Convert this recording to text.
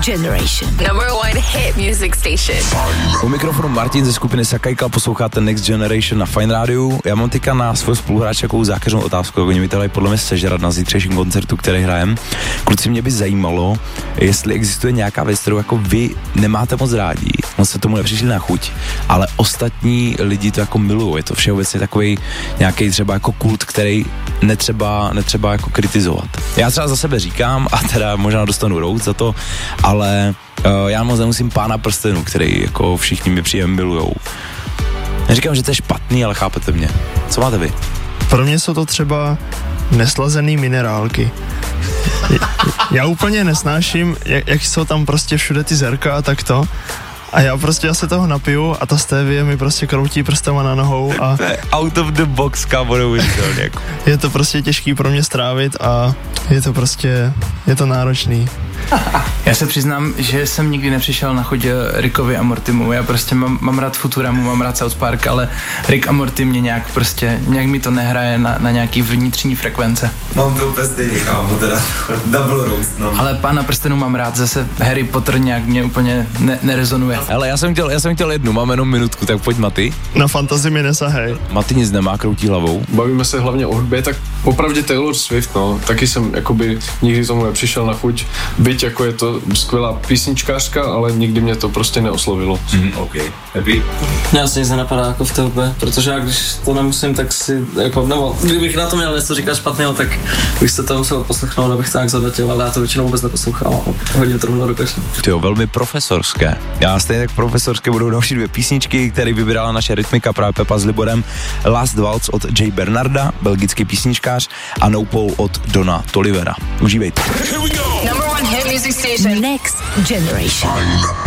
Generation. Number one hit music station. U mikrofonu Martin ze skupiny Sakajka, posloucháte Next Generation na Fine Rádiu. Já mám teďka na svůj spoluhráč takovou zákeřnou otázku, oni mi tady podle mě sežrat na zítřejším koncertu, který hrajem. Kluci, mě by zajímalo, jestli existuje nějaká věc, kterou jako vy nemáte moc rádi, moc se tomu nepřišli na chuť, ale ostatní lidi to jako milujou. Je to všeobecně takový nějaký třeba jako kult, který netřeba jako kritizovat. Já třeba za sebe říkám, a teda možná dostanu rout za to, ale já moc nemusím Pána prstenů, který jako všichni mi příjem milujou. Neříkám, že to je špatný, ale chápete mě. Co máte vy? Pro mě jsou to třeba neslazený minerálky. Já úplně nesnáším, jak jsou tam prostě všude ty zrnka a takto. A já se toho napiju a ta stevie mi prostě kroutí prstama na nohou a... To je out of the box, kámo, neuvěřitelně. Jako. Je to prostě těžký pro mě strávit a je to náročný. Já se přiznám, že jsem nikdy nepřišel na chuť Rickovi a Mortimu. Já prostě mám rád Futuramu, mám rád South Park, ale Rick a Morty mě nějak mi to nehraje na nějaký vnitřní frekvence. Mám to úplně stejně, kámo, teda double roast, no. Ale Pána prstenů mám rád, zase Harry Potter nějak mě úplně nerezonuje. Ale já jsem chtěl jednu, mám jenom minutku, tak pojď Maty. Na fantazii mi nesahej. Maty nic nemá, kroutí hlavou. Bavíme se hlavně o hudbě, tak popravdě Taylor Swift, no, taky jsem jakoby nikdy tomu nepřišel na chuť. Byť jako je to skvělá písničkářka, ale nikdy mě to prostě neoslovilo. OK. Happy? Mě asi nic nenapadá jako v té hudbě, protože já když to nemusím, tak si jako, nebo kdybych na to měl něco říkat špatného, tak bych se to musel poslechnout, abych tak zadatil, ale já to většinou vůbec neposlouchám. Hodím to rovnou do kaše. Tyjo, velmi profesorské. Já stejně tak profesorské budou další dvě písničky, které vybrala naše rytmika, právě Pepa s Liborem. Last Waltz od Jay Bernarda, belgický písničkář, a No Pole od Dona Tolivera. Užívejte. Number one hit music station. Next Generation.